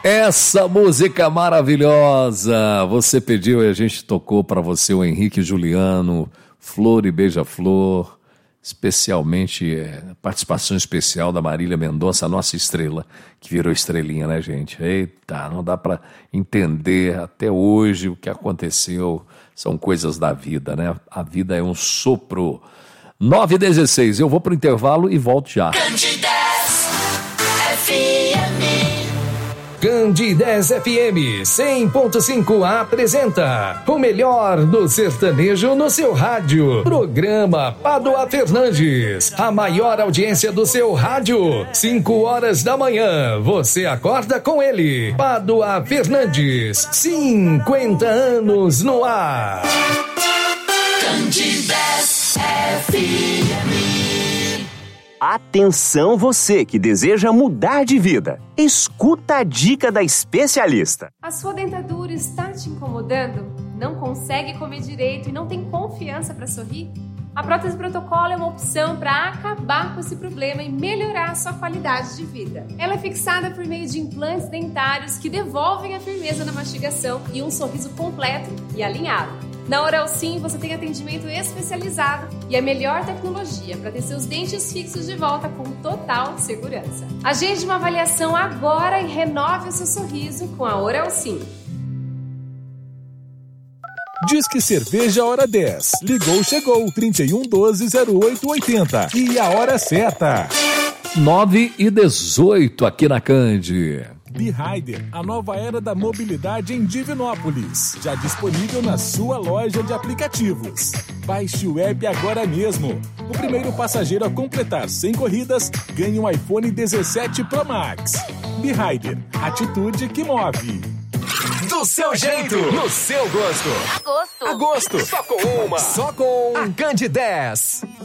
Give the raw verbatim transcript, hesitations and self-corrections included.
Essa música maravilhosa, você pediu e a gente tocou para você o Henrique Juliano, Flor e Beija-Flor, especialmente, é, participação especial da Marília Mendonça, a nossa estrela, que virou estrelinha, né, gente? Eita, não dá para entender até hoje o que aconteceu, são coisas da vida, né? A vida é um sopro. nove e dezesseis, eu vou pro intervalo e volto já. Candidez F M. Candidez F M cem ponto cinco apresenta o melhor do sertanejo no seu rádio. Programa Pádua Fernandes, a maior audiência do seu rádio. cinco horas da manhã, você acorda com ele. Pádua Fernandes, cinquenta anos no ar. Candidez F M. Atenção você que deseja mudar de vida. Escuta a dica da especialista. A sua dentadura está te incomodando? Não consegue comer direito e não tem confiança para sorrir? A prótese protocolo é uma opção para acabar com esse problema e melhorar a sua qualidade de vida. Ela é fixada por meio de implantes dentários que devolvem a firmeza na mastigação e um sorriso completo e alinhado. Na Oral Sim, você tem atendimento especializado e a melhor tecnologia para ter seus dentes fixos de volta com total segurança. Agende uma avaliação agora e renove o seu sorriso com a Oral Sim. Disque Cerveja Hora dez. Ligou, chegou. trinta e um, doze, zero oito, oitenta. E a hora certa. nove e dezoito aqui na Candi. B-Rider, a nova era da mobilidade em Divinópolis. Já disponível na sua loja de aplicativos. Baixe o app agora mesmo. O primeiro passageiro a completar cem corridas ganha um iPhone dezessete Pro Max. B-Rider, atitude que move. Do seu jeito, no seu gosto. Agosto. Agosto. Só com uma. Só com a Candidez.